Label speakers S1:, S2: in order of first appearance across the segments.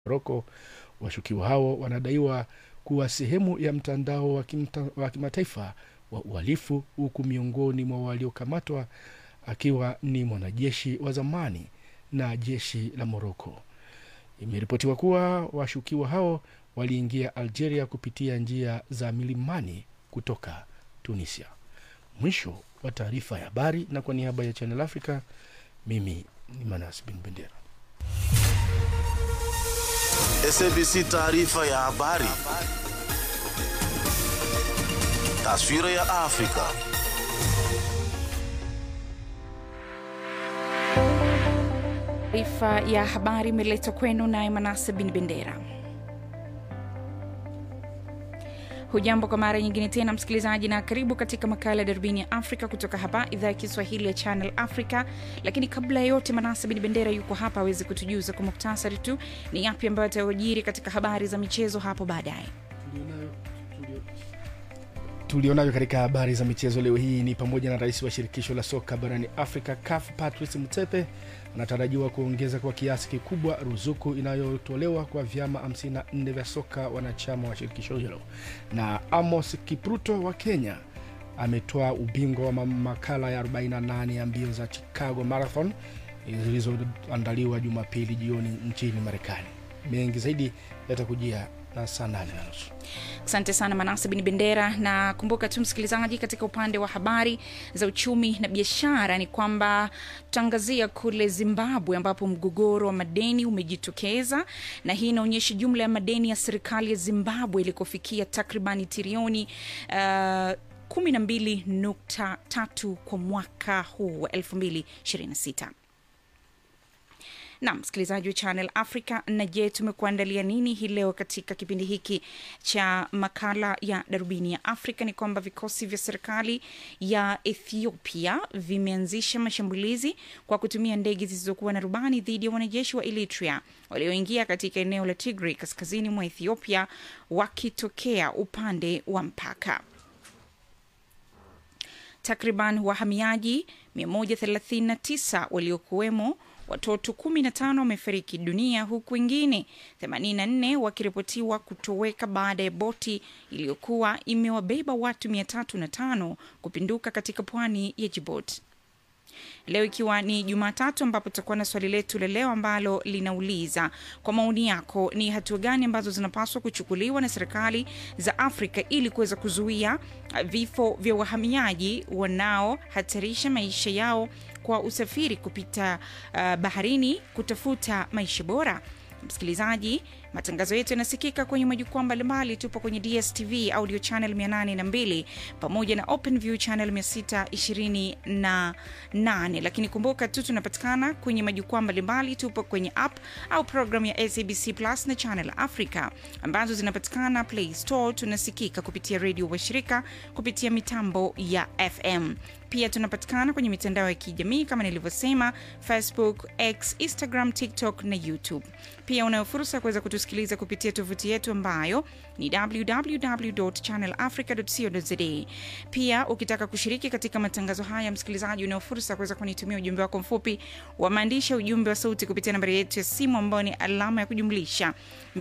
S1: Morocco. Washukiwa hao wanadaiwa kuwa sehemu ya mtandao wa kimataifa wa uhalifu, huku miongoni mwa waliokamatwa akiwa ni mwanajeshi wa zamani na jeshi la Morocco. Imeripotiwa kuwa washukiwa hao waliingia Algeria kupitia njia za milimani kutoka Tunisia. Mwisho wa taarifa ya habari, na kwa niaba ya Channel Africa, mimi ni Manas bin Bendera.
S2: SABC taarifa ya habari. Taswira ya Afrika.
S3: Taarifa ya habari imeletwa kwenu na Manas bin Bendera. Hujambo kwa mara nyingine tena msikilizaji, na karibu katika makala Darubini ya Afrika kutoka hapa idhaa ya Kiswahili ya Channel Africa. Lakini kabla ya yote, Manas bin Bendera yuko hapa aweze kutujuza kwa muktasari tu ni yapi ambayo yatajiri katika habari za michezo hapo baadaye.
S1: Tulionayo katika habari za michezo leo hii ni pamoja na rais wa shirikisho la soka barani Afrika CAF Patrice Motsepe anatarajiwa kuongeza kwa kiasi kikubwa ruzuku inayotolewa kwa vyama 54 vya soka wanachama wa shirikisho hilo. Na Amos Kipruto wa Kenya ametoa ubingwa wa makala ya 48 ya mbio za Chicago Marathon zilizoandaliwa Jumapili jioni nchini Marekani. Mengi zaidi yatakujia na saa 8:30.
S3: Asante sana Manas bin Bendera. Na kumbuka tu msikilizaji, katika upande wa habari za uchumi na biashara ni kwamba tutangazia kule Zimbabwe ambapo mgogoro wa madeni umejitokeza, na hii inaonyesha jumla ya madeni ya serikali ya Zimbabwe ilikofikia takribani trilioni 12.3 kwa mwaka huu wa 2026. Na msikilizaji wa Channel Africa, na je, tumekuandalia nini hii leo katika kipindi hiki cha makala ya Darubini ya Afrika? Ni kwamba vikosi vya serikali ya Ethiopia vimeanzisha mashambulizi kwa kutumia ndege zisizokuwa na rubani dhidi ya wanajeshi wa Eritrea walioingia katika eneo la Tigray kaskazini mwa Ethiopia wakitokea upande wa mpaka. Takriban wahamiaji 139 waliokuwemo watoto 15 wamefariki dunia, huku wengine 84 wakiripotiwa kutoweka baada ya boti iliyokuwa imewabeba watu 305 kupinduka katika pwani ya Djibouti. Leo ikiwa ni Jumatatu, ambapo tutakuwa na swali letu la leo ambalo linauliza kwa maoni yako, ni hatua gani ambazo zinapaswa kuchukuliwa na serikali za Afrika ili kuweza kuzuia vifo vya wahamiaji wanaohatarisha maisha yao kwa usafiri kupita baharini kutafuta maisha bora. Msikilizaji, matangazo yetu yanasikika kwenye majukwaa mbalimbali. Tupo kwenye DSTV audio channel 802 pamoja na OpenView channel 628, lakini kumbuka tu tunapatikana kwenye majukwaa mbalimbali. Tupo kwenye app au program ya SABC Plus na Channel Africa ambazo zinapatikana Play Store. Tunasikika kupitia radio washirika kupitia mitambo ya FM. Pia tunapatikana kwenye mitandao ya kijamii kama nilivyosema, Facebook, X, Instagram, TikTok na YouTube. Pia una fursa kuweza kutusikiliza kupitia tovuti yetu ambayo ni www.channelafrica.co.za. Pia ukitaka kushiriki katika matangazo haya, msikilizaji, una fursa kuweza kunitumia ujumbe wako mfupi wa maandishi, ujumbe wa sauti kupitia nambari yetu ya simu ambayo ni alama ya kujumlisha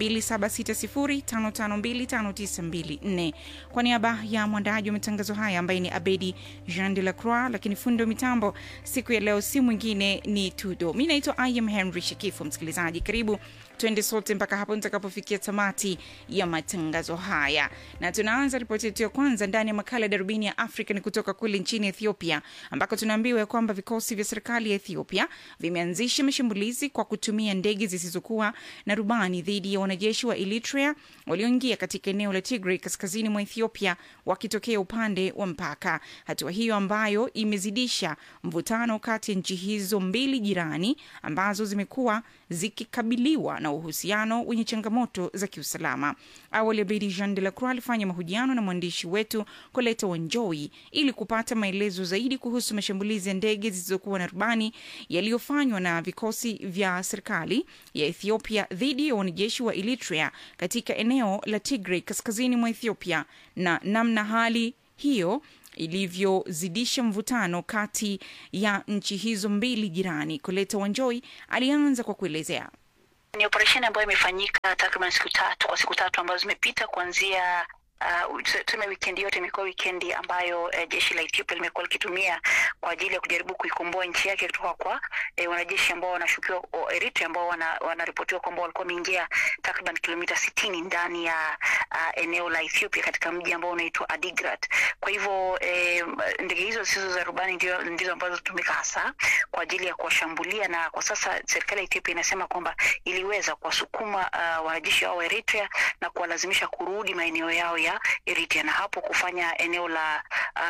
S3: 2760552594. Kwa niaba ya mwandaji wa matangazo haya ambaye ni Abedi Jean de la Croix, lakini fundo mitambo siku ya leo si mwingine ni Tudo. Mimi naitwa I am Henry Shakifu. Msikilizaji, karibu twende sote mpaka hapo nitakapofikia tamati ya matangazo haya. Na tunaanza ripoti yetu ya kwanza ndani ya makala Darubini ya Afrika ni kutoka kule nchini Ethiopia, ambako tunaambiwa kwamba vikosi vya serikali ya Ethiopia vimeanzisha mashambulizi kwa kutumia ndege zisizokuwa na rubani dhidi ya wanajeshi wa Eritrea walioingia katika eneo la Tigray kaskazini mwa Ethiopia wakitokea upande wa mpaka. Hatua hiyo ambayo imezidisha mvutano kati ya nchi hizo mbili jirani ambazo zimekuwa zikikabiliwa na uhusiano wenye changamoto za kiusalama. Awali Abedi Jean de la Croix alifanya mahojiano na mwandishi wetu Koleta Wanjoi ili kupata maelezo zaidi kuhusu mashambulizi ya ndege zisizokuwa na rubani yaliyofanywa na vikosi vya serikali ya Ethiopia dhidi ya wanajeshi wa Eritrea katika eneo la Tigray kaskazini mwa Ethiopia na namna hali hiyo ilivyozidisha mvutano kati ya nchi hizo mbili jirani. Koleta Wanjoi alianza kwa kuelezea.
S4: Ni operesheni ambayo imefanyika takriban siku tatu ambazo zimepita kuanzia tuseme wikendi yote imekuwa wikendi ambayo jeshi la Ethiopia limekuwa likitumia kwa ajili ya kujaribu kuikomboa nchi yake kutoka kwa wanajeshi ambao wanashukiwa Eritrea ambao wanaripotiwa kwamba walikuwa wameingia takriban kilomita 60 ndani ya eneo la Ethiopia katika mji ambao unaitwa Adigrat. Kwa hivyo ndege hizo zisizo za rubani ndizo ambazo hutumika hasa kwa ajili ya kuwashambulia, na kwa sasa serikali ya Ethiopia inasema kwamba iliweza kuwasukuma wanajeshi wa Eritrea na kuwalazimisha kurudi maeneo yao ya Eritrea, na hapo kufanya eneo la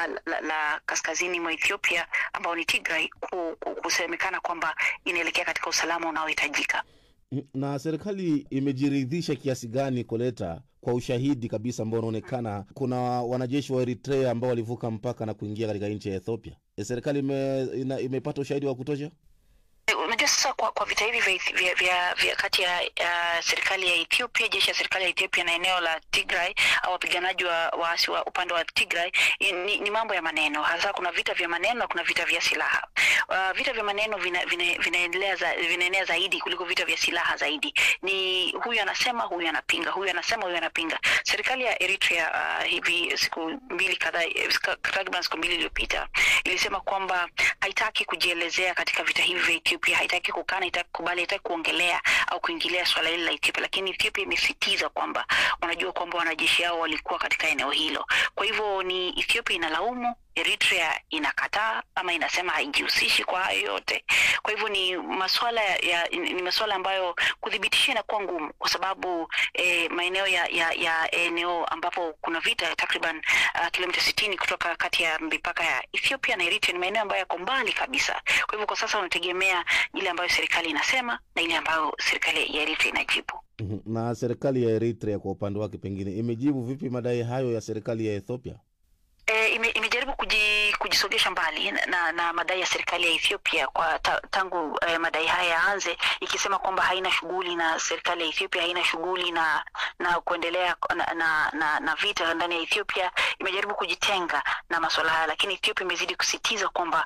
S4: kaskazini mwa Ethiopia ambao ni Tigray kusemekana kwamba inaelekea katika usalama unaohitajika.
S5: Na serikali imejiridhisha kiasi gani Koleta kwa ushahidi kabisa ambao unaonekana kuna wanajeshi wa Eritrea ambao walivuka mpaka na kuingia katika nchi ya Ethiopia? Serikali imepata ushahidi wa kutosha?
S4: Unajua sasa kwa vita hivi vya kati ya serikali ya Ethiopia, jeshi ya serikali ya Ethiopia na eneo la Tigray au wapiganaji waasi wa upande wa Tigray, ni mambo ya maneno. Hasa kuna vita vya maneno na kuna vita vya silaha. Vita vya maneno vinaenea zaidi kuliko vita vya silaha zaidi. Ni huyu anasema, huyu anapinga, huyu anasema, huyu anapinga. Serikali ya Eritrea hivi takriban siku mbili iliyopita ilisema kwamba haitaki kujielezea katika vita hivi vya Ethiopia, haitaki kukana, haitaki kubali, haitaki kuongelea au kuingilia swala hili la Ethiopia, lakini Ethiopia imesitiza kwamba wanajua kwamba wanajeshi hao walikuwa katika eneo hilo. Kwa hivyo ni Ethiopia inalaumu, Eritrea inakataa ama inasema haijihusishi kwa hayo yote. Kwa hivyo ni masuala ambayo kudhibitisha inakuwa ngumu, kwa sababu maeneo ya eneo ambapo kuna vita takriban kilomita 60 kutoka kati ya mipaka ya Ethiopia na Eritrea ni maeneo ambayo yako mbali kabisa. Kwa hivyo kwa sasa wanategemea ile ambayo serikali inasema na ile ambayo serikali ya Eritrea inajibu.
S5: Na serikali ya Eritrea kwa upande wake pengine imejibu vipi madai hayo ya serikali ya Ethiopia?
S4: Imejaribu kujisogesha mbali na madai ya serikali ya Ethiopia kwa tangu madai haya yaanze, ikisema kwamba haina shughuli na serikali ya Ethiopia, haina shughuli na kuendelea na vita ndani ya Ethiopia. Imejaribu kujitenga na masuala haya, lakini Ethiopia imezidi kusitiza kwamba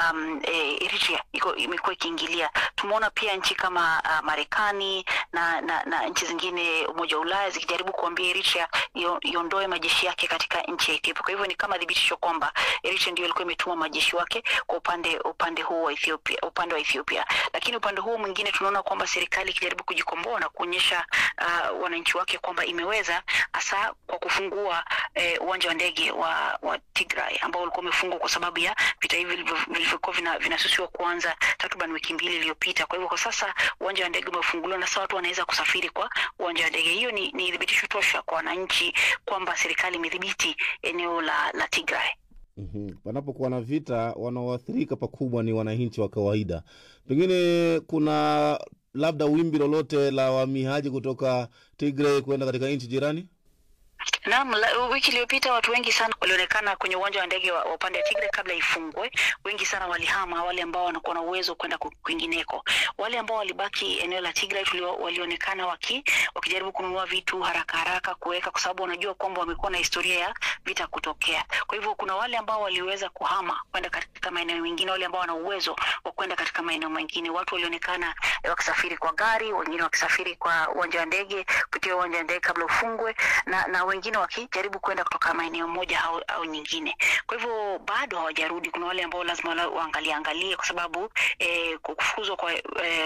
S4: Eritrea imekuwa ikiingilia. Tumeona pia nchi kama Marekani na nchi zingine, Umoja wa Ulaya, zikijaribu kuambia Eritrea iondoe majeshi yake katika nchi ya Ethiopia. Kwa hivyo ni kama dhibitisho kwamba Eritrea ndio ilikuwa imetuma majeshi wake kwa upande huu wa Ethiopia, upande wa Ethiopia. Lakini upande huu mwingine tunaona kwamba serikali ikijaribu kujikomboa na kuonyesha wananchi wake kwamba imeweza, hasa kwa kufungua uwanja wa ndege wa Tigray ambao ulikuwa umefungwa kwa sababu ya vita hivi vilivyokuwa vinasusiwa kuanza takriban wiki mbili iliyopita. Kwa hivyo kwa sasa uwanja wa ndege umefunguliwa na sasa watu wanaweza kusafiri kwa uwanja wa ndege. Hiyo ni dhibitisho tosha kwa wananchi kwamba serikali imedhibiti eneo la Tigray.
S5: Panapokuwa na vita, wanaoathirika pakubwa ni wananchi wa kawaida. Pengine kuna labda wimbi lolote la wahamiaji kutoka Tigray kwenda katika nchi jirani?
S4: Naam, wiki iliyopita watu wengi sana walionekana kwenye uwanja wa ndege wa upande wa Tigray kabla ifungwe. Wengi sana walihama, wale ambao wanakuwa na uwezo kwenda kwingineko. Wale ambao walibaki eneo la Tigray walionekana wakijaribu kununua vitu haraka kuweka, kwa sababu wanajua kwamba wamekuwa na historia ya vita kutokea. Kwa hivyo kuna wale ambao waliweza kuhama kwenda katika maeneo mengine, wale ambao wana uwezo wa kwenda katika maeneo mengine. Watu walionekana wakisafiri kwa gari, wengine wakisafiri kwa uwanja wa ndege, kupitia uwanja wa ndege kabla ufungwe, na wengine wakijaribu kwenda kutoka maeneo moja au nyingine. Kwa hivyo bado hawajarudi. Kuna wale ambao lazima waangalie kwa sababu kufukuzwa kwa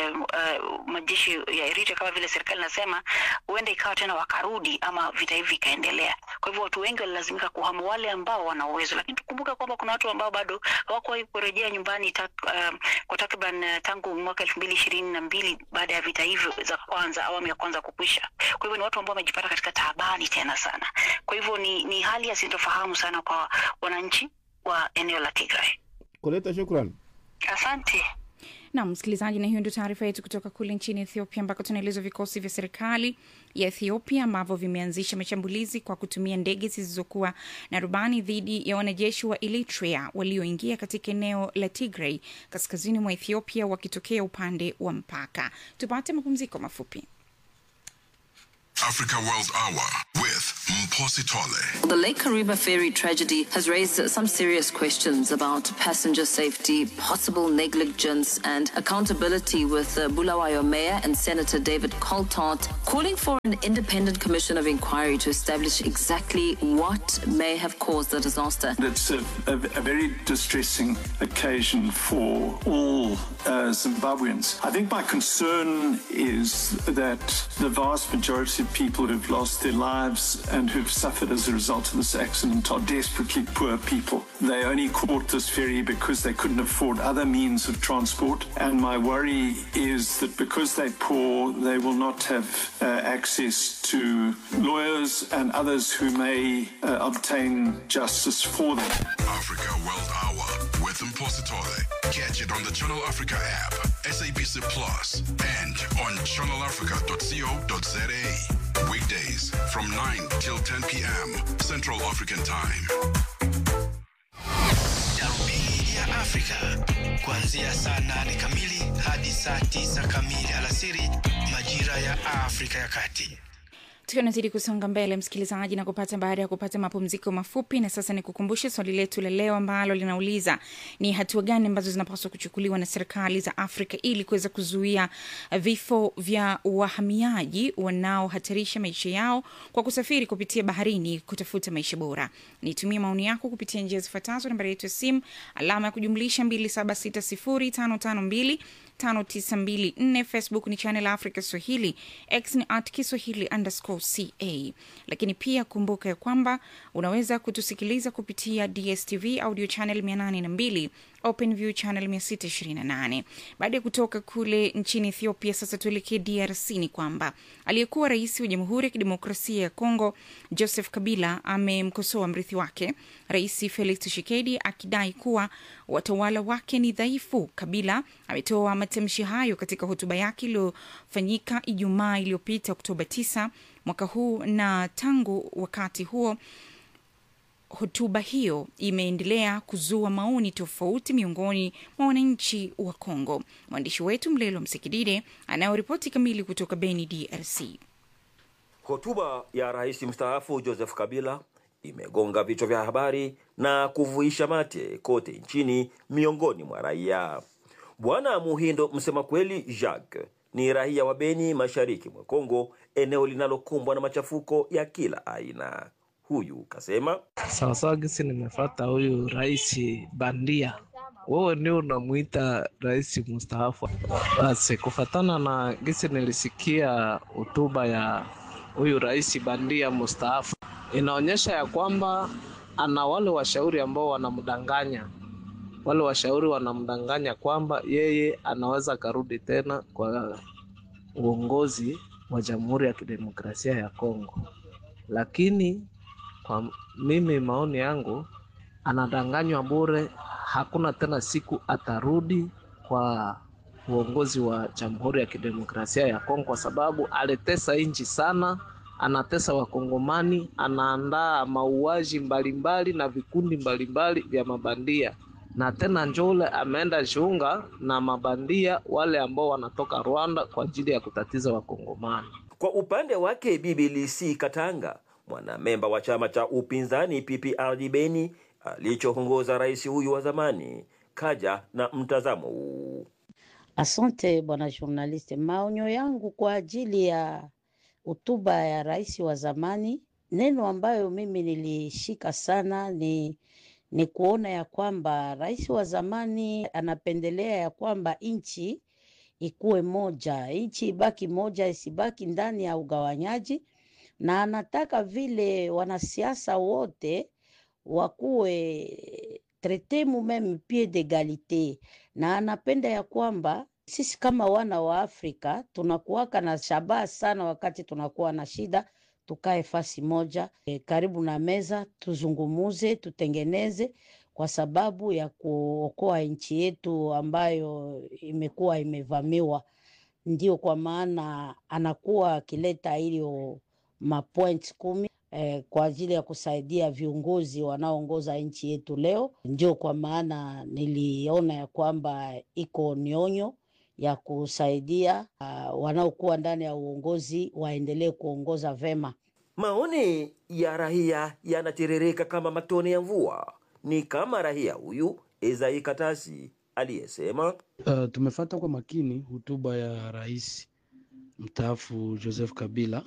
S4: majeshi ya Eritrea kama vile serikali nasema, huenda ikawa tena wakarudi ama vita hivi kaendelea. Kwa hivyo watu wengi walilazimika kuhama, wale ambao wana uwezo. Lakini tukumbuke kwamba kuna watu ambao bado hawako kurejea nyumbani kwa takriban tangu mwaka 2022 baada ya vita hivyo za kwanza, awamu ya kwanza kukwisha. Kwa hivyo ni watu ambao wamejipata katika taabani tena sana. Kwa hivyo ni hali ya sintofahamu sana kwa wananchi wa eneo la Tigray.
S5: Koleta, shukrani.
S4: Asante.
S3: Na msikilizaji, na hiyo ndio taarifa yetu kutoka kule nchini Ethiopia, ambako tunaelezwa vikosi vya serikali ya Ethiopia ambavyo vimeanzisha mashambulizi kwa kutumia ndege zisizokuwa na rubani dhidi ya wanajeshi wa Eritrea walioingia katika eneo la Tigray kaskazini mwa Ethiopia wakitokea upande wa mpaka. Tupate mapumziko mafupi.
S6: Africa World Hour with
S2: Mpositole.
S6: The Lake Kariba ferry tragedy has raised some serious questions about passenger safety, possible negligence, and accountability, with Bulawayo Mayor and Senator David Coltart calling for an independent commission of inquiry to establish exactly what may have caused the disaster.
S7: It's a very distressing occasion for all Zimbabweans. I think my concern is that the vast majority of people who've lost their lives and who've suffered as a result of this accident are desperately poor people. They only caught this ferry because they couldn't afford other means of transport. And my worry is that because they're poor, they will not have access to lawyers and others who may obtain justice for them.
S2: Africa World Hour with Mpositole. Catch it on the Channel Africa app, SABC Plus, and on channelafrica.co.za. Weekdays from 9 till 10 p.m. Central African Time.
S8: Darubini ya Afrika kuanzia saa 8 kamili hadi saa 9 kamili alasiri majira ya Afrika ya Kati.
S3: Tunazidi kusonga mbele msikilizaji na kupata baada ya kupata mapumziko mafupi, na sasa nikukumbushe swali letu la leo ambalo linauliza ni hatua gani ambazo zinapaswa kuchukuliwa na serikali za Afrika ili kuweza kuzuia vifo vya wahamiaji wanaohatarisha maisha yao kwa kusafiri kupitia baharini kutafuta maisha bora. Nitumie maoni yako kupitia njia zifuatazo: nambari yetu ya simu alama ya kujumlisha 2760552592 5924. Facebook ni Channel Africa Swahili, X ni @Kiswahili_CA. Lakini pia kumbuka ya kwamba unaweza kutusikiliza kupitia DSTV audio channel 802, OpenView channel 628. Baada ya kutoka kule nchini Ethiopia, sasa tuelekee DRC. Ni kwamba aliyekuwa rais wa Jamhuri ya Kidemokrasia ya Kongo Joseph Kabila amemkosoa mrithi wake Rais Felix Tshisekedi akidai kuwa watawala wake ni dhaifu. Kabila ametoa matamshi hayo katika hotuba yake iliyofanyika Ijumaa iliyopita Oktoba 9 mwaka huu, na tangu wakati huo hotuba hiyo imeendelea kuzua maoni tofauti miongoni mwa wananchi wa Kongo. Mwandishi wetu Mlelo Msikidide anayoripoti kamili kutoka Beni, DRC.
S9: Hotuba ya rais mstaafu Joseph Kabila imegonga vichwa vya habari na kuvuisha mate kote nchini miongoni mwa raia. Bwana Muhindo Msema Kweli Jacques ni raia wa Beni, mashariki mwa Kongo, eneo linalokumbwa na machafuko ya kila aina. Huyu kasema,
S10: sawasawa gisi nimefuata huyu rais bandia, wewe ndio unamuita rais mstaafu. Basi kufatana na gisi nilisikia hotuba ya huyu rais bandia mstaafu, inaonyesha ya kwamba ana wale washauri ambao wanamdanganya. Wale washauri wanamdanganya kwamba yeye anaweza karudi tena kwa uongozi wa Jamhuri ya Kidemokrasia ya Kongo. Lakini kwa mimi maoni yangu, anadanganywa bure. Hakuna tena siku atarudi kwa uongozi wa Jamhuri ya Kidemokrasia ya Kongo, kwa sababu alitesa nchi sana, anatesa wakongomani, anaandaa mauaji mbalimbali na vikundi mbalimbali vya mabandia. Na tena njole ameenda jiunga na mabandia wale ambao wanatoka Rwanda kwa ajili ya kutatiza wakongomani.
S9: Kwa upande wake Bibilisi Katanga, mwanamemba wa chama cha upinzani PPRD Beni alichoongoza rais huyu wa zamani, kaja na mtazamo huu.
S11: Asante bwana journalist, maonyo yangu kwa ajili ya hotuba ya rais wa zamani, neno ambayo mimi nilishika sana ni kuona ya kwamba rais wa zamani anapendelea ya kwamba nchi ikuwe moja, nchi ibaki moja, isibaki ndani ya ugawanyaji, na anataka vile wanasiasa wote wakuwe traité même pied d'égalité, na anapenda ya kwamba sisi kama wana wa Afrika tunakuwaka na shabaha sana wakati tunakuwa na shida, tukae fasi moja karibu na meza, tuzungumuze, tutengeneze kwa sababu ya kuokoa nchi yetu ambayo imekuwa imevamiwa. Ndio kwa maana anakuwa akileta hiyo mapoints 10 kwa ajili ya kusaidia viongozi wanaoongoza nchi yetu leo. Ndio kwa maana niliona ya kwamba iko nionyo ya kusaidia wanaokuwa ndani ya uongozi waendelee kuongoza vema.
S9: Maoni ya raia yanatiririka kama matone ya mvua. Ni kama raia huyu Ezai Katasi aliyesema,
S12: tumefuata kwa makini hotuba ya rais mstaafu Joseph Kabila,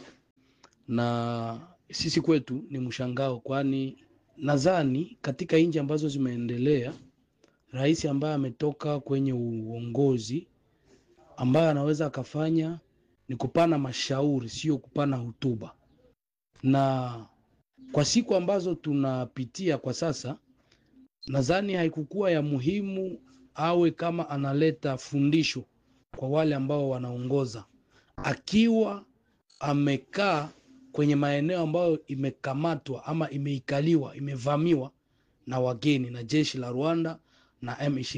S12: na sisi kwetu ni mshangao, kwani nadhani katika nchi ambazo zimeendelea rais ambaye ametoka kwenye uongozi ambaye anaweza akafanya ni kupana mashauri, sio kupana hotuba. Na kwa siku ambazo tunapitia kwa sasa, nadhani haikukuwa ya muhimu awe kama analeta fundisho kwa wale ambao wanaongoza, akiwa amekaa kwenye maeneo ambayo imekamatwa ama imeikaliwa, imevamiwa na wageni na jeshi la Rwanda na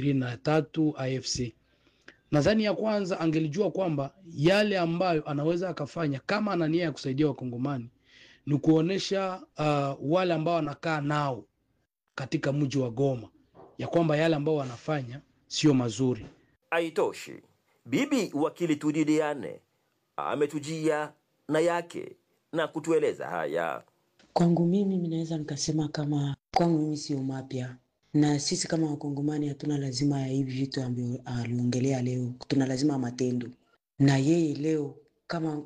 S12: M23 AFC. Nadhani ya kwanza angelijua kwamba yale ambayo anaweza akafanya kama ana nia ya kusaidia wakongomani ni kuonesha wale ambao wanakaa nao katika mji wa Goma ya kwamba yale ambao wanafanya sio mazuri.
S9: Aitoshi, bibi wakili Tudidiane ametujia na yake na kutueleza haya.
S13: Kwangu mimi naweza nikasema kama kwangu mimi sio mapya, na sisi kama wakongomani hatuna lazima ya hivi vitu ambavyo aliongelea leo. Tuna lazima ya matendo, na yeye leo kama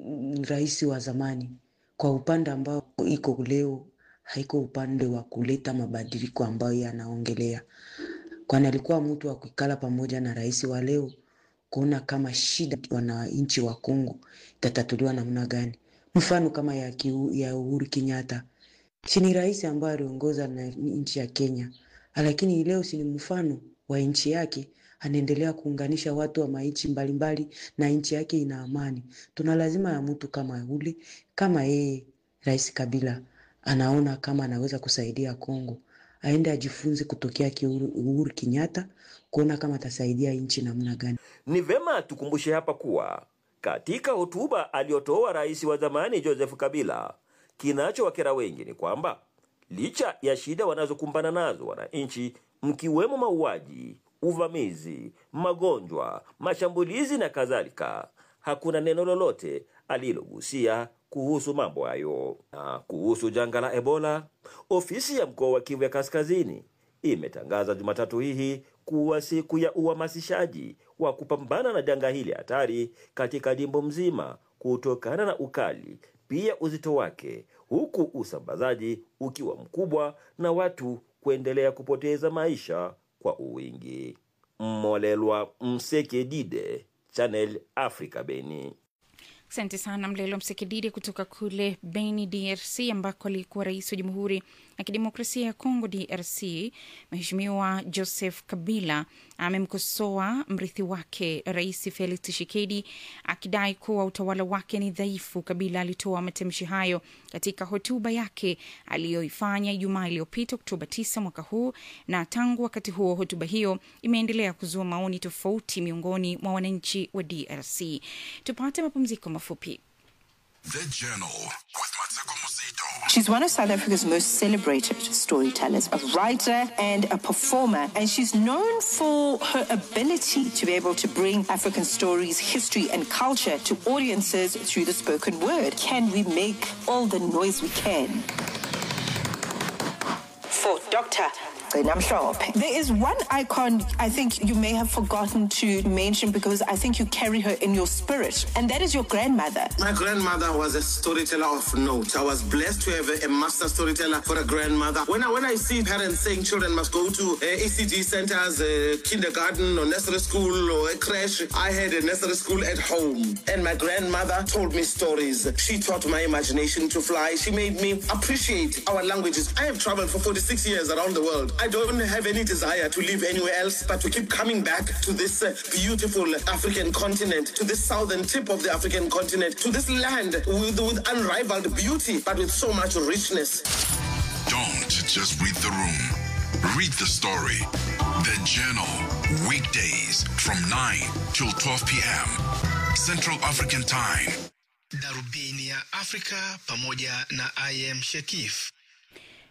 S13: rais wa zamani, kwa upande ambao iko leo haiko upande wa kuleta mabadiliko ambayo yanaongelea, kwani alikuwa mtu wa kukala pamoja na rais wa leo kuona kama shida wananchi wa Kongo itatatuliwa namna gani. Mfano kama ya Uhuru Kenyatta, si ni rais ambaye aliongoza na nchi ya Kenya, lakini leo si ni mfano wa nchi yake, anaendelea kuunganisha watu wa nchi mbalimbali na nchi yake ina amani. Tuna lazima ya mtu kama ule, kama yeye Rais Kabila anaona kama anaweza kusaidia Kongo, aende ajifunze kutokea Uhuru Kenyatta kuona kama atasaidia nchi namna gani.
S9: Ni vema tukumbushe hapa kuwa katika hotuba aliyotoa rais wa zamani Joseph Kabila, kinachowakera wengi ni kwamba licha ya shida wanazokumbana nazo wananchi, mkiwemo mauaji, uvamizi, magonjwa, mashambulizi na kadhalika, hakuna neno lolote alilogusia kuhusu mambo hayo. Na kuhusu janga la Ebola, ofisi ya mkoa wa Kivu ya Kaskazini imetangaza Jumatatu hii kuwa siku ya uhamasishaji wa kupambana na janga hili hatari katika jimbo mzima kutokana na ukali pia uzito wake, huku usambazaji ukiwa mkubwa na watu kuendelea kupoteza maisha kwa wingi. Molelwa Msekedide, Channel Africa, Beni.
S3: Asante sana Mlelo Msekedide kutoka kule Beni, DRC, ambako alikuwa rais wa Jamhuri ya Kidemokrasia ya Kongo DRC. Mheshimiwa Joseph Kabila amemkosoa mrithi wake Rais Felix Tshisekedi akidai kuwa utawala wake ni dhaifu. Kabila alitoa matamshi hayo katika hotuba yake aliyoifanya Ijumaa iliyopita Oktoba 9 mwaka huu, na tangu wakati huo hotuba hiyo imeendelea kuzua maoni tofauti miongoni mwa wananchi wa DRC. Tupate mapumziko mafupi.
S2: The Journal with Mateko Mosito.
S14: She's one of South Africa's most celebrated storytellers, a writer and a performer, and she's known for her ability to be able to bring African stories, history and culture to audiences through the spoken word. Can we make all the noise we can for Dr. There is one icon I think you may have forgotten to mention, because I think you carry her in your spirit, and that is your grandmother.
S15: My grandmother was a storyteller of note. I was blessed to have a master storyteller for a grandmother. When I see parents saying children must go to ECG centers, kindergarten or nursery school or a creche, I had a nursery school at home, and my grandmother told me stories. She taught my imagination to fly. She made me appreciate our languages. I have traveled for 46 years around the world. I don't have any desire to live anywhere else, but to keep coming back to this beautiful African continent, to this southern tip of the African continent, to this land with unrivaled beauty, but with so much richness.
S2: Don't just read the room. Read the story. The Journal. Weekdays from 9 till 12 p.m. Central African Time.
S8: Darubini ya Afrika pamoja na I am Shakif.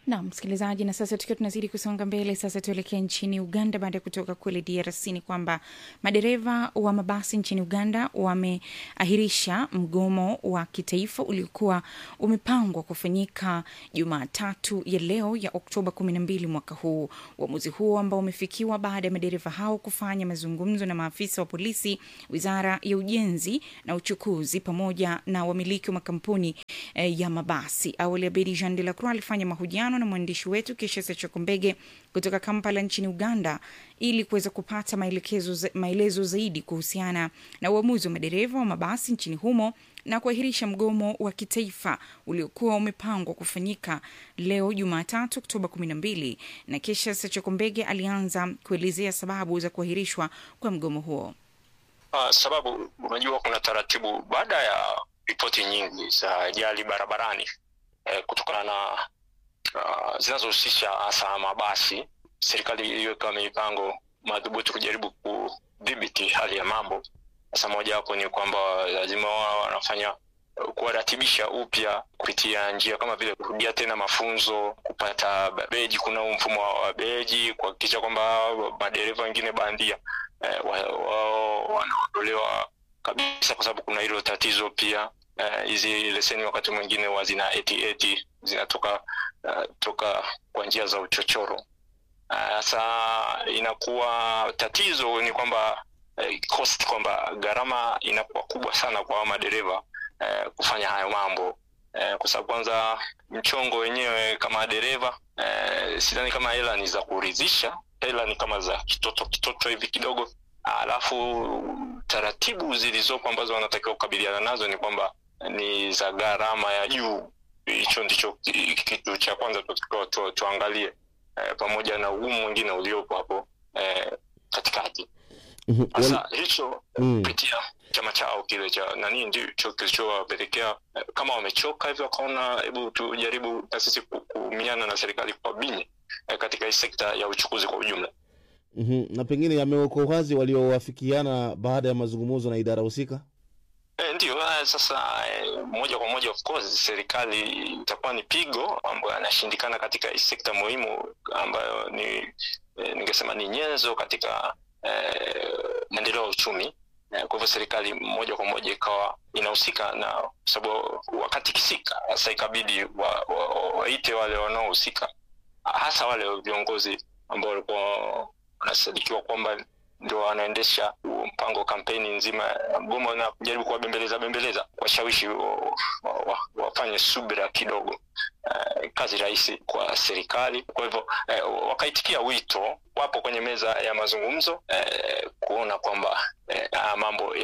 S3: Na msikilizaji, na sasa tukiwa tunazidi kusonga mbele, sasa tuelekea nchini Uganda. Baada ya kutoka kule DRC ni kwamba madereva wa mabasi nchini Uganda wameahirisha mgomo wa kitaifa uliokuwa umepangwa kufanyika Jumatatu ya leo ya Oktoba 12 mwaka huu. Uamuzi huo ambao umefikiwa baada ya madereva hao kufanya mazungumzo na maafisa wa polisi, Wizara ya Ujenzi na Uchukuzi pamoja na wamiliki wa makampuni ya mabasi. Awali Abedi Jean de la Croix alifanya mahojiano na mwandishi wetu Keshesa Chokombege kutoka Kampala nchini Uganda ili kuweza kupata maelezo zaidi kuhusiana na uamuzi wa madereva wa mabasi nchini humo na kuahirisha mgomo wa kitaifa uliokuwa umepangwa kufanyika leo Jumatatu Oktoba 12. Na Keshesa Chokombege alianza kuelezea sababu za kuahirishwa kwa mgomo huo.
S16: Sababu, unajua kuna taratibu baada ya ripoti nyingi za ajali barabarani kutokana na zinazohusisha hasa mabasi. Serikali iliweka mipango madhubuti kujaribu kudhibiti hali ya mambo. Sasa moja hapo ni kwamba lazima wanafanya kuwaratibisha upya kupitia njia kama vile kurudia tena mafunzo, kupata beji. Kuna mfumo wa beji kuhakikisha kwamba madereva wengine bandia wanaondolewa kabisa, kwa sababu kuna hilo tatizo pia. Hizi leseni wakati mwingine wazina eti zinatoka toka kwa njia za uchochoro. Sasa inakuwa tatizo ni kwamba cost, kwamba gharama inakuwa kubwa sana kwa madereva kufanya hayo mambo, kwa sababu kwanza mchongo wenyewe kama dereva sidhani kama hela ni za kuridhisha, hela ni kama za kitoto hivi kidogo. Alafu taratibu zilizopo ambazo wanatakiwa kukabiliana nazo ni kwamba ni za gharama ya juu. Hicho ndicho kitu cha kwanza tuangalie, pamoja na ugumu mwingine uliopo hapo katikati. Sasa hicho kupitia chama chao kile cha nani ndicho kilichowapelekea, kama wamechoka hivyo wakaona hebu tujaribu na sisi kuumiana na serikali kwa bini katika sekta ya uchukuzi kwa ujumla.
S5: Na pengine yamewekwa wazi waliowafikiana baada ya mazungumzo na idara husika?
S16: Ndio, sasa moja kwa moja of course serikali itakuwa ni pigo ambayo anashindikana katika sekta muhimu ambayo ningesema ni nyenzo katika maendeleo ya uchumi. Kwa hivyo serikali moja kwa moja ikawa inahusika, na sababu wakati kisika sasa ikabidi waite wale wanaohusika, hasa wale viongozi ambao walikuwa wanasadikiwa kwamba ndio wanaendesha mpango kampeni nzima ya mgomo, na kujaribu kuwabembeleza washawishi wafanye subira kidogo. Kazi rahisi kwa serikali. Kwa hivyo wakaitikia wito, wapo kwenye meza ya mazungumzo kuona kwamba mambo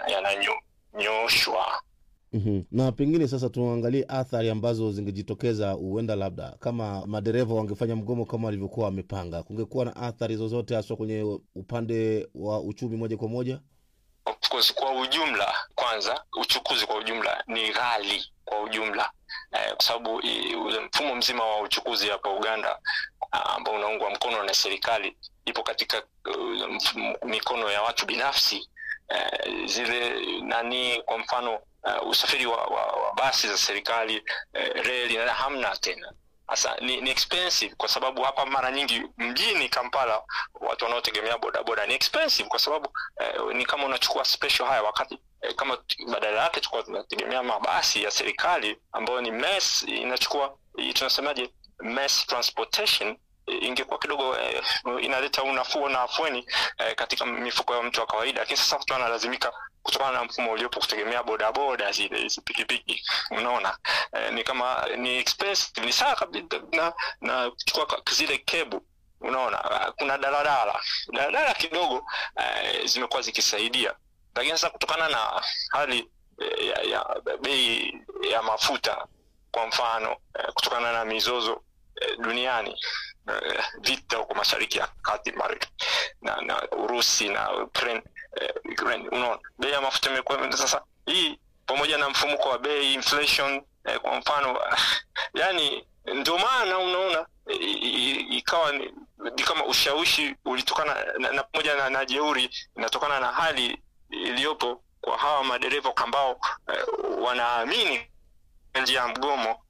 S16: yananyoshwa.
S5: Na pengine sasa tuangalie athari ambazo zingejitokeza, huenda labda kama madereva wangefanya mgomo kama walivyokuwa wamepanga, kungekuwa na athari zozote hasa kwenye upande wa uchumi moja kwa moja?
S16: Of course, kwa ujumla, kwanza uchukuzi kwa ujumla ni ghali kwa ujumla, kwa sababu ule mfumo mzima wa uchukuzi hapa Uganda ambao unaungwa mkono na serikali ipo katika mikono ya watu binafsi. Zile nani, kwa mfano usafiri wa basi za serikali, reli na hamna tena. Sasa ni expensive, kwa sababu hapa mara nyingi mjini Kampala watu wanaotegemea bodaboda ni expensive, kwa sababu ni kama unachukua special haya, wakati kama badala yake tulikuwa tunategemea mabasi ya serikali ambayo ni mass, inachukua tunasemaje, mass transportation, ingekuwa kidogo inaleta unafuu na afueni katika mifuko ya mtu wa kawaida. Lakini sasa mtu analazimika kutokana na mfumo uliopo kutegemea bodaboda, zile pikipiki. Unaona, ni kama ni expensive, ni sawa kabisa na kuchukua zile kebu. Unaona, kuna daladala kidogo zimekuwa zikisaidia. Lakini sasa kutokana na hali ya bei ya mafuta, kwa mfano kutokana na mizozo duniani, vita huko Mashariki ya Kati na Urusi na Ukraine, unaona bei ya mafuta imekuwa sasa hii, pamoja na mfumuko wa bei, inflation kwa mfano, yani ndio maana unaona ikawa ni kama ushawishi ulitokana na pamoja na jeuri inatokana na hali iliyopo kwa hawa madereva ambao wanaamini njia ya mgomo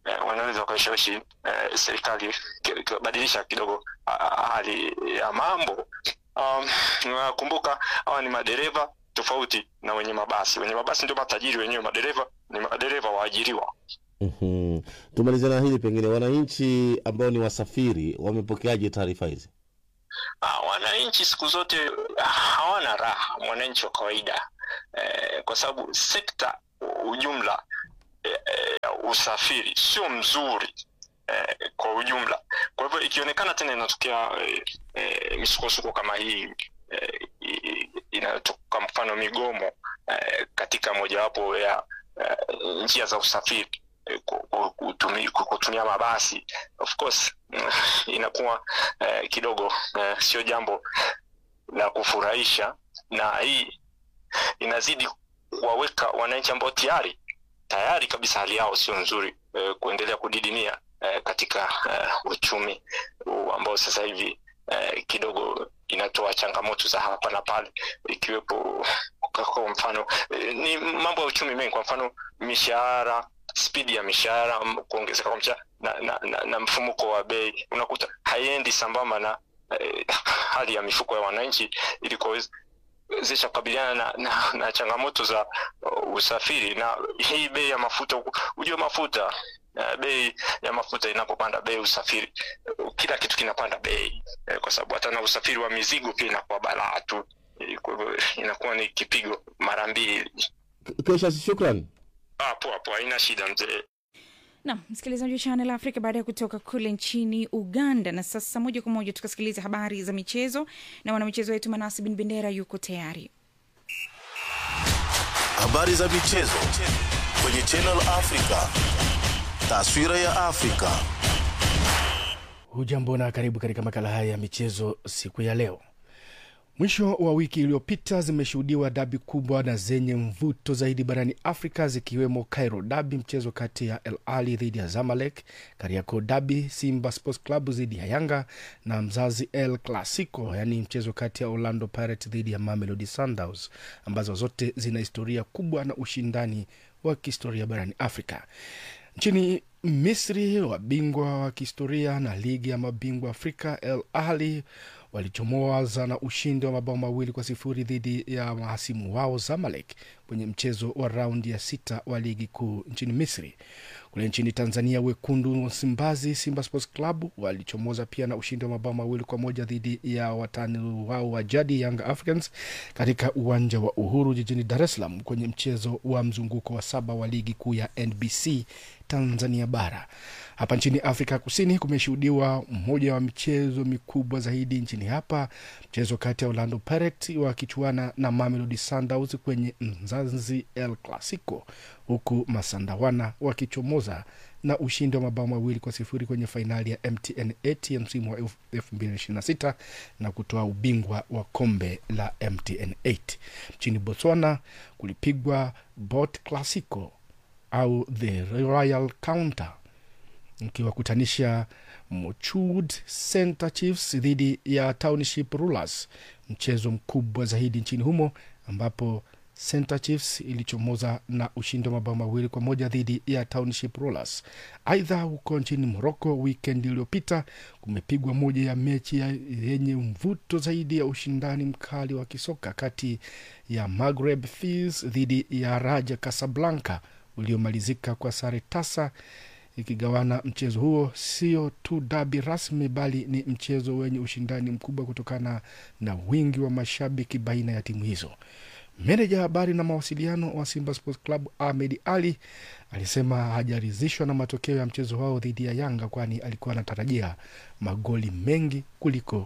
S16: wanaweza kuishawishi serikali kubadilisha kidogo hali ya mambo. Kumbuka hawa ni madereva tofauti na wenye mabasi. Wenye mabasi ndio matajiri, wenyewe madereva ni madereva waajiriwa.
S5: Tumalizana na hili, pengine wananchi ambao ni wasafiri wamepokeaje taarifa hizi?
S16: Wananchi siku zote hawana raha, mwananchi wa kawaida, kwa sababu sekta ujumla usafiri sio mzuri kwa ujumla. Kwa hivyo ikionekana tena inatokea misukosuko kama hii, inatoka mfano migomo katika mojawapo ya njia za usafiri, kutumia mabasi, of course inakuwa kidogo sio jambo la kufurahisha, na hii inazidi kuwaweka wananchi ambao tayari kabisa hali yao sio nzuri kuendelea kudidimia katika uchumi ambao sasa hivi kidogo inatoa changamoto za hapa na pale, ikiwepo kwa mfano ni mambo ya uchumi mengi, kwa mfano mishahara, speed ya mishahara kuongezeka kwa mshahara na mfumuko wa bei, unakuta haiendi sambamba na hali ya mifuko ya wananchi ili kuwezesha kukabiliana na changamoto za usafiri. Na hii bei ya mafuta, ujue mafuta, bei ya mafuta inapopanda, bei usafiri, kila kitu kinapanda bei, kwa sababu hata na usafiri wa mizigo pia inakuwa balaa tu. Kwa hivyo inakuwa ni kipigo mara mbili.
S5: Kesha, shukrani.
S16: Hapo haina shida mzee.
S3: Na msikilizaji wa Channel Africa, baada ya kutoka kule nchini Uganda, na sasa moja kwa moja tukasikiliza habari za michezo na mwanamichezo wetu Manasi bin Bendera yuko tayari.
S17: Habari za michezo kwenye Channel Africa. Taswira ya Afrika.
S1: Hujambo na karibu katika makala haya ya michezo siku ya leo. Mwisho wa wiki iliyopita zimeshuhudiwa dabi kubwa na zenye mvuto zaidi barani Afrika, zikiwemo Cairo Derby, mchezo kati ya El Ahly dhidi ya Zamalek, Kariakoo Derby, Simba Sports Club dhidi ya Yanga, na Mzazi El Clasico, yani mchezo kati ya Orlando Pirates dhidi ya Mamelodi Sundowns, ambazo zote zina historia kubwa na ushindani wa kihistoria barani Afrika. Nchini Misri, wabingwa wa kihistoria na ligi ya mabingwa Afrika El Ahly walichomoza na ushindi wa mabao 2-0 dhidi ya mahasimu wao Zamalek kwenye mchezo wa raundi ya 6 wa ligi kuu nchini Misri. Kule nchini Tanzania, wekundu wa Msimbazi Simba Sports Club walichomoza pia na ushindi wa mabao 2-1 dhidi ya watani wao wa jadi Young Africans katika uwanja wa Uhuru jijini Dar es Salaam kwenye mchezo wa mzunguko wa 7 wa ligi kuu ya NBC Tanzania bara. Hapa nchini Afrika Kusini kumeshuhudiwa mmoja wa michezo mikubwa zaidi nchini hapa, mchezo kati ya Orlando Pirates wakichuana na Mamelodi Sundowns kwenye Mzazi El Clasico, huku Masandawana wakichomoza na ushindi wa mabao 2-0 kwenye fainali ya MTN 8 ya msimu wa 2026 na kutoa ubingwa wa kombe la MTN 8. Nchini Botswana kulipigwa Bot Clasico au The Royal Counter, ikiwakutanisha Mochud Center Chiefs dhidi ya Township Rulers, mchezo mkubwa zaidi nchini humo ambapo Center Chiefs ilichomoza na ushindi wa mabao 2-1 dhidi ya Township Rulers. Aidha, huko nchini Morocco weekend iliyopita kumepigwa moja ya mechi yenye mvuto zaidi ya ushindani mkali wa kisoka kati ya Maghreb Fez dhidi ya Raja Casablanca uliomalizika kwa sare tasa, ikigawana mchezo huo sio tu dabi rasmi bali ni mchezo wenye ushindani mkubwa kutokana na wingi wa mashabiki baina ya timu hizo. Meneja habari na mawasiliano wa Simba Sports Club Ahmed Ali alisema hajaridhishwa na matokeo ya mchezo wao dhidi ya Yanga, kwani alikuwa anatarajia magoli mengi kuliko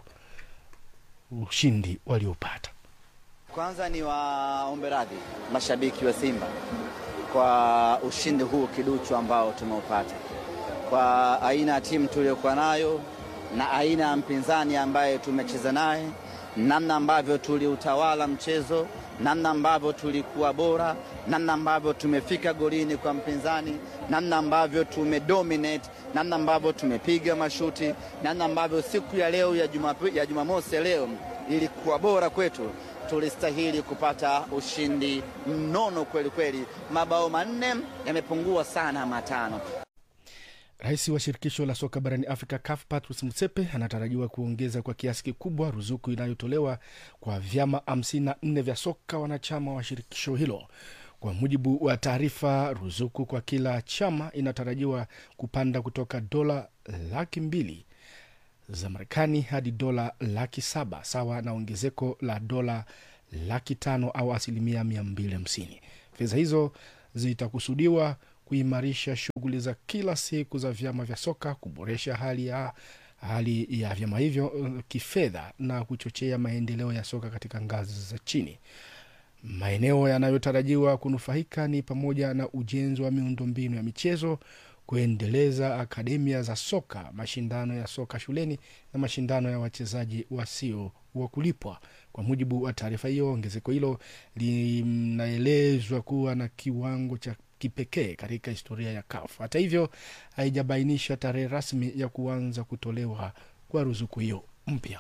S1: ushindi waliopata.
S18: Kwanza ni waombe radhi mashabiki wa Simba kwa ushindi huu kiduchu ambao tumeupata, kwa aina ya timu tuliyokuwa nayo na aina ya mpinzani ambaye tumecheza naye, namna ambavyo tuliutawala mchezo, namna ambavyo tulikuwa bora, namna ambavyo tumefika golini kwa mpinzani, namna ambavyo tumedominate, namna ambavyo tumepiga mashuti, namna ambavyo siku ya leo ya Jumamosi leo ilikuwa bora kwetu. Tulistahili kupata ushindi mnono kweli kweli. Mabao 4 yamepungua sana 5.
S1: Rais wa shirikisho la soka barani Afrika CAF Patrice Motsepe anatarajiwa kuongeza kwa kiasi kikubwa ruzuku inayotolewa kwa vyama 54 vya soka wanachama wa shirikisho hilo. Kwa mujibu wa taarifa, ruzuku kwa kila chama inatarajiwa kupanda kutoka dola 200,000 za Marekani hadi dola 700,000, sawa na ongezeko la dola 500,000 au 250%. Fedha hizo zitakusudiwa kuimarisha shughuli za kila siku za vyama vya soka, kuboresha hali ya vyama hivyo kifedha na kuchochea maendeleo ya soka katika ngazi za chini. Maeneo yanayotarajiwa kunufaika ni pamoja na ujenzi wa miundombinu ya michezo, kuendeleza akademia za soka, mashindano ya soka shuleni na mashindano ya wachezaji wasio wa kulipwa. Kwa mujibu wa taarifa hiyo, ongezeko hilo linaelezwa kuwa na kiwango cha kipekee katika historia ya CAF. Hata hivyo, haijabainisha tarehe rasmi ya kuanza kutolewa kwa ruzuku hiyo mpya.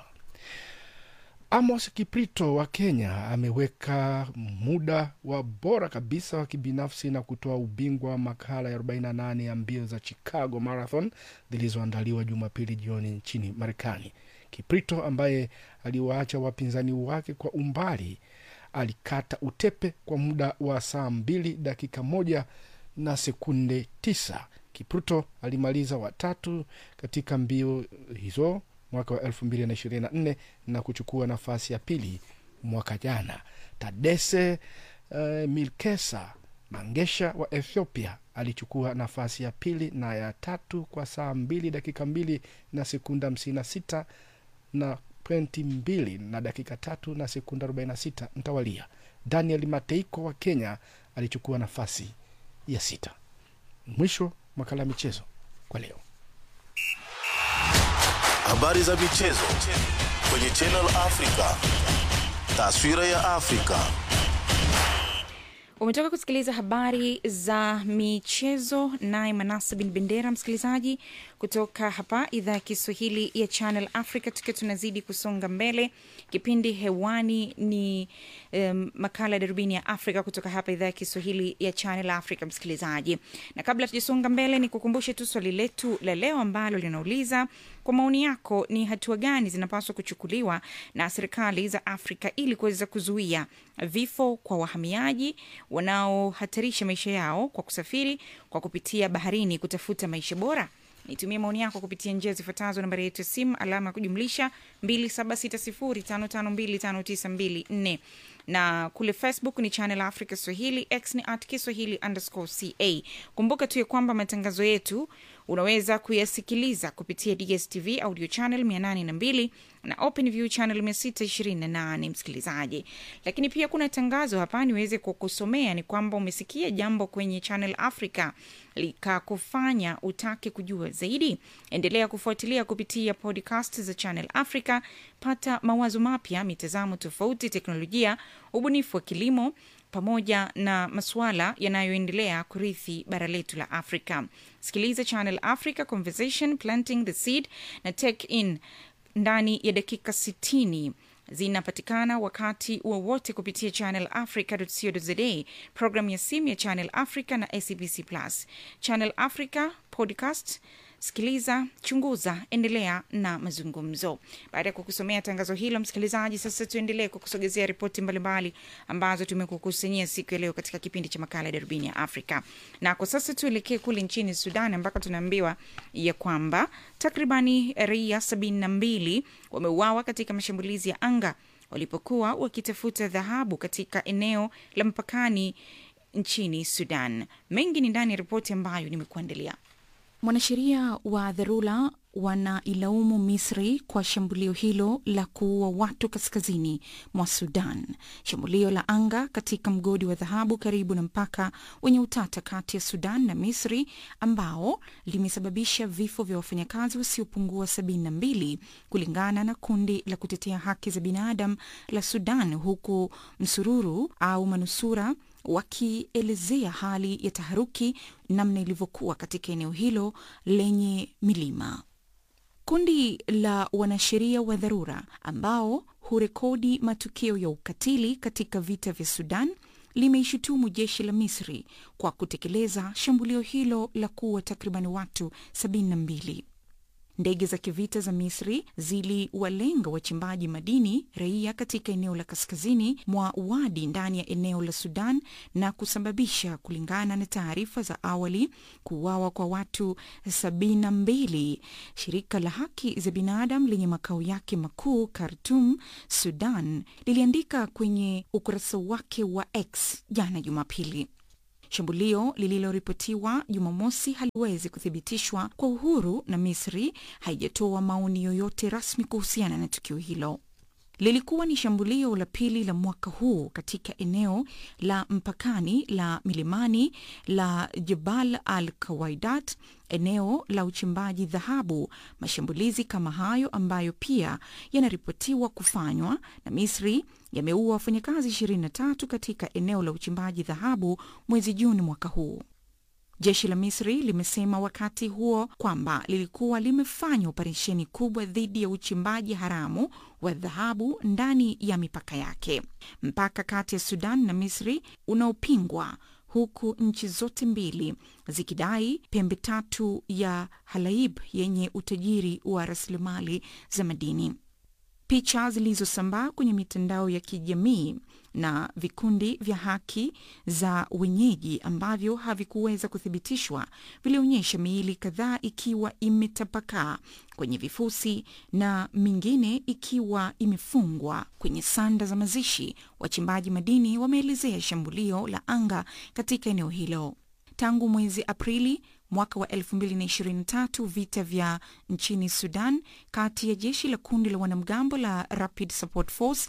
S1: Amos Kiprito wa Kenya ameweka muda wa bora kabisa wa kibinafsi na kutoa ubingwa wa makala ya 48 ya mbio za Chicago Marathon zilizoandaliwa Jumapili jioni nchini Marekani. Kiprito ambaye aliwaacha wapinzani wake kwa umbali alikata utepe kwa muda wa saa 2 dakika 1 na sekunde 9. Kiprito alimaliza watatu katika mbio hizo mwaka wa 2024 na kuchukua nafasi ya pili mwaka jana. Tadesse Milkesa Mangesha wa Ethiopia alichukua nafasi ya pili na ya tatu kwa saa 2 dakika 2 na sekunda 56 na pointi 2 na dakika 3 na sekunda 46 mtawalia. Daniel Mateiko wa Kenya alichukua nafasi ya 6. Mwisho makala michezo kwa leo.
S17: Habari za michezo kwenye Channel Africa. Taswira ya Afrika.
S3: Umetoka kusikiliza habari za michezo naye Manasa bin Bendera, msikilizaji, kutoka hapa idhaa ya Kiswahili ya Channel Africa. Tukiwa tunazidi kusonga mbele, kipindi hewani ni makala Darubini ya Afrika kutoka hapa idhaa ya Kiswahili ya Channel Africa, msikilizaji. Na kabla tujisonga mbele, ni kukumbushe tu swali letu la leo ambalo linauliza, kwa maoni yako ni hatua gani zinapaswa kuchukuliwa na serikali za Afrika ili kuweza kuzuia vifo kwa wahamiaji wanaohatarisha maisha yao kwa kusafiri kwa kupitia baharini kutafuta maisha bora? Nitumie maoni yako kupitia njia zifuatazo: nambari yetu ya simu alama kujumlisha 276055259254, na kule Facebook ni Channel Africa Swahili, X ni @Kiswahili_CA. Kumbuka tu kwamba matangazo yetu unaweza kuyasikiliza kupitia DSTV audio channel 802 na OpenView channel 628, msikilizaji. Lakini pia kuna tangazo hapa niweze kukusomea, ni kwamba umesikia jambo kwenye Channel Africa likakufanya utake kujua zaidi. Endelea kufuatilia kupitia podcast za Channel Africa, pata mawazo mapya, mitazamo tofauti, teknolojia, ubunifu wa kilimo pamoja na masuala yanayoendelea kurithi bara letu la Afrika. Sikiliza Channel Africa Conversation, Planting the Seed na Take In ndani ya dakika 60. Zinapatikana wakati wowote kupitia channelafrica.co.za, program ya simu ya Channel Africa na SABC Plus. Channel Africa Podcast, sikiliza, chunguza, endelea na mazungumzo. Baada ya kukusomea tangazo hilo, msikilizaji, sasa tuendelee kukusogezea ripoti mbalimbali ambazo tumekukusanyia siku ya leo katika kipindi cha makala ya Darubini ya Afrika. Na kwa sasa tuelekee kule nchini Sudan, ambako tunaambiwa ya kwamba takribani raia 72 wameuawa katika mashambulizi ya anga walipokuwa wakitafuta dhahabu katika eneo la mpakani nchini Sudan. Mengi ni ndani ya ripoti ambayo nimekuandalia. Mwanasheria wa dharura wanailaumu Misri kwa shambulio hilo la kuua watu kaskazini mwa Sudan. Shambulio la anga katika mgodi wa dhahabu karibu na mpaka wenye utata kati ya Sudan na Misri, ambao limesababisha vifo vya wafanyakazi wasiopungua 72 kulingana na kundi la kutetea haki za binadamu la Sudan, huku msururu au manusura wakielezea hali ya taharuki namna ilivyokuwa katika eneo hilo lenye milima. Kundi la wanasheria wa dharura ambao hurekodi matukio ya ukatili katika vita vya Sudan limeishutumu jeshi la Misri kwa kutekeleza shambulio hilo la kuua takriban watu 72. Ndege za kivita za Misri ziliwalenga wachimbaji madini raia katika eneo la kaskazini mwa Wadi ndani ya eneo la Sudan na kusababisha, kulingana na taarifa za awali, kuuawa kwa watu 72. Shirika la haki za binadamu lenye makao yake makuu Khartoum, Sudan, liliandika kwenye ukurasa wake wa X jana Jumapili. Shambulio lililoripotiwa Jumamosi haliwezi kuthibitishwa kwa uhuru na Misri haijatoa maoni yoyote rasmi kuhusiana na tukio hilo. Lilikuwa ni shambulio la pili la mwaka huu katika eneo la mpakani la milimani la Jabal al-Kawaidat, eneo la uchimbaji dhahabu. Mashambulizi kama hayo ambayo pia yanaripotiwa kufanywa na Misri yameua wafanyakazi 23 katika eneo la uchimbaji dhahabu mwezi Juni mwaka huu. Jeshi la Misri limesema wakati huo kwamba lilikuwa limefanya operesheni kubwa dhidi ya uchimbaji haramu wa dhahabu ndani ya mipaka yake. Mpaka kati ya Sudan na Misri unaopingwa, huku nchi zote mbili zikidai pembe tatu ya Halaib yenye utajiri wa rasilimali za madini. Picha zilizosambaa kwenye mitandao ya kijamii na vikundi vya haki za wenyeji ambavyo havikuweza kuthibitishwa vilionyesha miili kadhaa ikiwa imetapakaa kwenye vifusi na mingine ikiwa imefungwa kwenye sanda za mazishi. Wachimbaji madini wameelezea shambulio la anga katika eneo hilo. Tangu mwezi Aprili mwaka wa 2023, vita vya nchini Sudan kati ya jeshi la kundi la wanamgambo la Rapid Support Force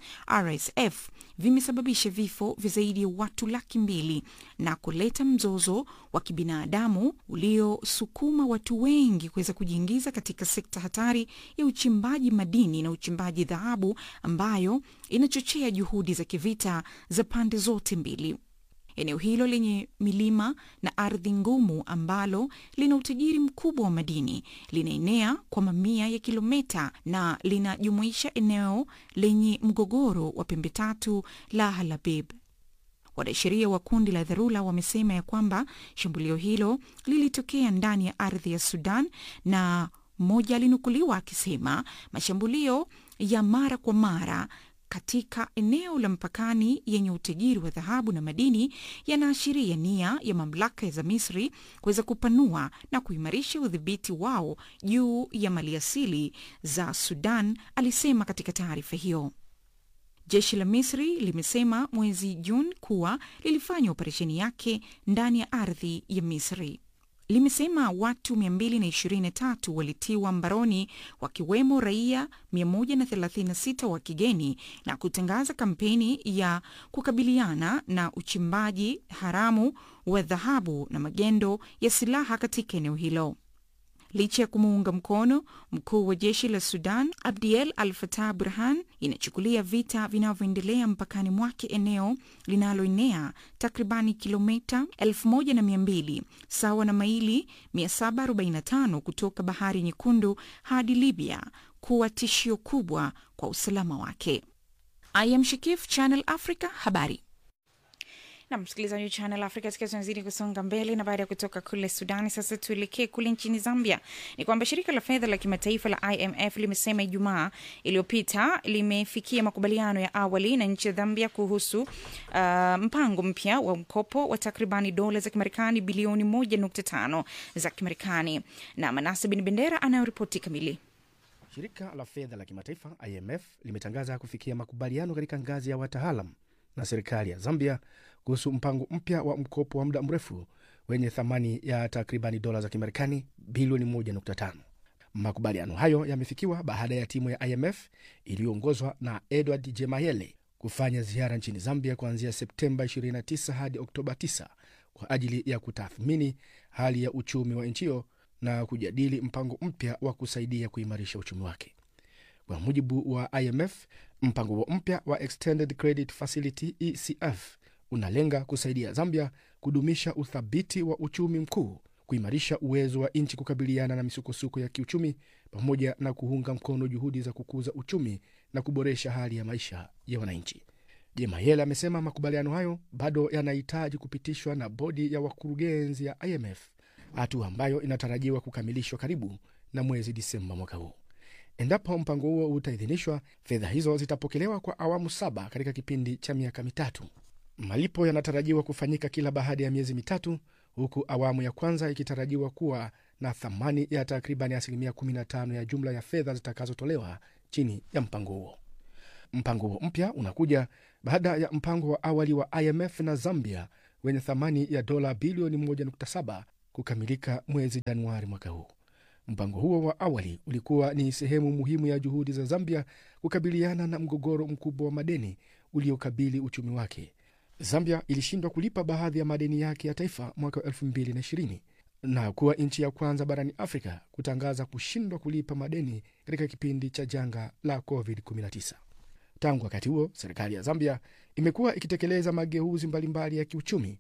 S3: RSF vimesababisha vifo vya zaidi ya watu 200,000 na kuleta mzozo wa kibinadamu uliosukuma watu wengi kuweza kujiingiza katika sekta hatari ya uchimbaji madini na uchimbaji dhahabu ambayo inachochea juhudi za kivita za pande zote mbili. Eneo hilo lenye milima na ardhi ngumu ambalo lina utajiri mkubwa wa madini linaenea kwa mamia ya kilomita na linajumuisha eneo lenye mgogoro wa pembe tatu la Halabib. Wanasheria wa kundi la dharura wamesema ya kwamba shambulio hilo lilitokea ndani ya ardhi ya Sudan, na mmoja alinukuliwa akisema mashambulio ya mara kwa mara katika eneo la mpakani yenye utajiri wa dhahabu na madini yanaashiria nia ya mamlaka za Misri kuweza kupanua na kuimarisha udhibiti wao juu ya maliasili za Sudan, alisema katika taarifa hiyo. Jeshi la Misri limesema mwezi Juni kuwa lilifanya operesheni yake ndani ya ardhi ya Misri. Limesema watu 223 walitiwa mbaroni, wakiwemo raia 136 wa kigeni, na kutangaza kampeni ya kukabiliana na uchimbaji haramu wa dhahabu na magendo ya silaha katika eneo hilo. Licha ya kumuunga mkono mkuu wa jeshi la Sudan Abdel Al-Fattah Burhan, inachukulia vita vinavyoendelea mpakani mwake eneo linaloenea takribani kilomita 1200 sawa na maili 745 kutoka Bahari Nyekundu hadi Libya kuwa tishio kubwa kwa usalama wake. I am Shakif, Channel Africa, habari. Na msikilizaji wa Channel Africa, tukiwa tunazidi kusonga mbele, na baada ya kutoka kule Sudani, sasa tuelekee kule nchini Zambia. Ni kwamba shirika la fedha la kimataifa la IMF limesema Ijumaa iliyopita limefikia makubaliano ya awali na nchi ya Zambia kuhusu mpango mpya wa mkopo wa takribani dola za Kimarekani bilioni 1.5 za Kimarekani. Na Manase Bin Bendera anayoripoti kamili.
S1: Shirika la fedha la kimataifa IMF limetangaza kufikia makubaliano katika ngazi ya wataalam na serikali ya Zambia kuhusu mpango mpya wa mkopo wa muda mrefu wenye thamani ya takribani dola za Kimarekani bilioni 1.5. Makubaliano hayo yamefikiwa baada ya timu ya IMF iliyoongozwa na Edward Jemayele kufanya ziara nchini Zambia kuanzia Septemba 29 hadi Oktoba 9 kwa ajili ya kutathmini hali ya uchumi wa nchi hiyo na kujadili mpango mpya wa kusaidia kuimarisha uchumi wake. Kwa mujibu wa IMF, mpango mpya wa Extended Credit Facility ECF unalenga kusaidia Zambia kudumisha uthabiti wa uchumi mkuu, kuimarisha uwezo wa nchi kukabiliana na misukosuko ya kiuchumi, pamoja na kuunga mkono juhudi za kukuza uchumi na kuboresha hali ya maisha ya wananchi. Gemayel amesema makubaliano hayo bado yanahitaji kupitishwa na bodi ya wakurugenzi ya IMF, hatua ambayo inatarajiwa kukamilishwa karibu na mwezi Disemba mwaka huu. Endapo mpango huo utaidhinishwa, fedha hizo zitapokelewa kwa awamu 7 katika kipindi cha miaka 3. Malipo yanatarajiwa kufanyika kila baada ya miezi 3, huku awamu ya kwanza ikitarajiwa kuwa na thamani ya takribani 15% ya jumla ya fedha zitakazotolewa chini ya mpango huo. Mpango huo mpya unakuja baada ya mpango wa awali wa IMF na Zambia wenye thamani ya dola bilioni 1.7 kukamilika mwezi Januari mwaka huu. Mpango huo wa awali ulikuwa ni sehemu muhimu ya juhudi za Zambia kukabiliana na mgogoro mkubwa wa madeni uliokabili uchumi wake. Zambia ilishindwa kulipa baadhi ya madeni yake ya taifa mwaka 2020 na kuwa nchi ya kwanza barani Afrika kutangaza kushindwa kulipa madeni katika kipindi cha janga la COVID-19. Tangu wakati huo, serikali ya Zambia imekuwa ikitekeleza mageuzi mbalimbali ya kiuchumi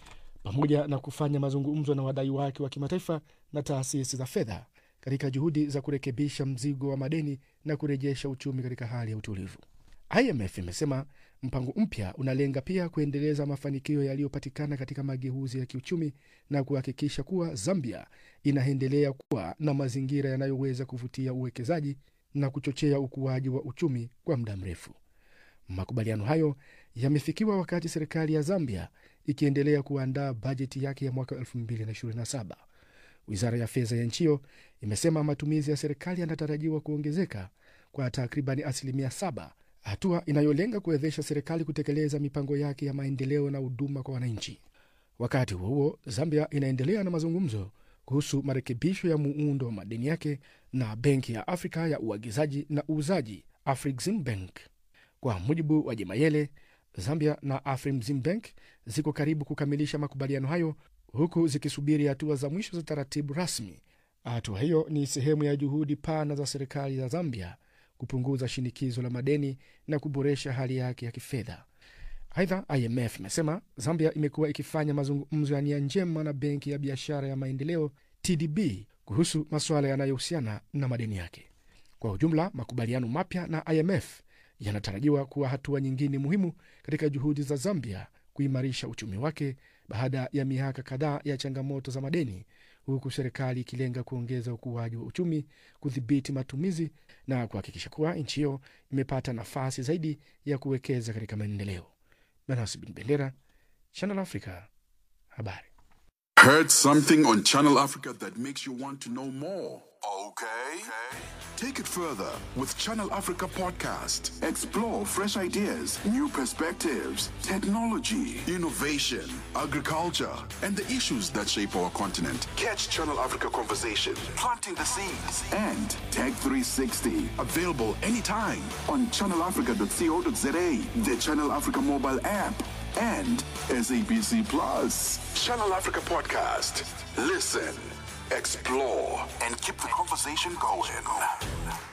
S1: pamoja na kufanya mazungumzo na wadai wake wa kimataifa na taasisi za fedha katika juhudi za kurekebisha mzigo wa madeni na kurejesha uchumi katika hali ya utulivu. IMF imesema mpango mpya unalenga pia kuendeleza mafanikio yaliyopatikana katika mageuzi ya kiuchumi na kuhakikisha kuwa Zambia inaendelea kuwa na mazingira yanayoweza kuvutia uwekezaji na kuchochea ukuaji wa uchumi kwa muda mrefu. Makubaliano hayo yamefikiwa wakati serikali ya Zambia ikiendelea kuandaa bajeti yake ya mwaka 2027. Wizara ya fedha ya nchi hiyo imesema matumizi ya serikali yanatarajiwa kuongezeka kwa takribani 7%, hatua inayolenga kuwezesha serikali kutekeleza mipango yake ya maendeleo na huduma kwa wananchi. Wakati huo, Zambia inaendelea na mazungumzo kuhusu marekebisho ya muundo wa madeni yake na Benki ya Afrika ya Uagizaji na Uuzaji, Afreximbank. Kwa mujibu wa Gemayel, Zambia na Afreximbank ziko karibu kukamilisha makubaliano hayo, huku zikisubiri hatua za mwisho za taratibu rasmi. Hatua hiyo ni sehemu ya juhudi pana za serikali ya Zambia kupunguza shinikizo la madeni na kuboresha hali yake ya kifedha. Aidha, IMF imesema Zambia imekuwa ikifanya mazungumzo ya nia njema na Benki ya Biashara ya Maendeleo TDB kuhusu masuala yanayohusiana na madeni yake. Kwa ujumla, makubaliano mapya na IMF yanatarajiwa kuwa hatua nyingine muhimu katika juhudi za Zambia kuimarisha uchumi wake baada ya miaka kadhaa ya changamoto za madeni, huku serikali ikilenga kuongeza ukuaji wa uchumi, kudhibiti matumizi na kuhakikisha kuwa nchi hiyo imepata nafasi zaidi ya kuwekeza katika maendeleo. Manasi bin Bendera, Channel Africa, habari.
S2: Heard something on Channel Africa that makes you want to know more? Okay. Take it further with Channel Africa Podcast. Explore fresh ideas, new perspectives, technology, innovation, agriculture, and the issues that shape our continent. Catch Channel Africa Conversation, Planting the Seeds, and Tech 360. Available anytime on channelafrica.co.za, the Channel Africa mobile app, and SABC Plus. Channel Africa Podcast. Listen, explore, and keep the conversation going.